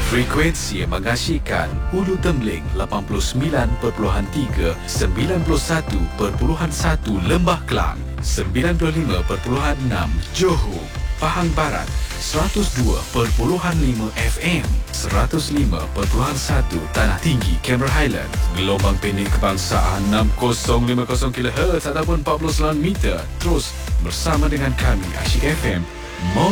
Frekuensi yang mengasyikkan Ulu Tembeling 89.3, 91.1 Lembah Kelang, 95.6 Johor, Pahang Barat, 102.5 FM, 105.1 Tanah Tinggi, Cameron Highland, gelombang pendek kebangsaan 6050 kHz ataupun 49 meter. Terus bersama dengan kami Asyik FM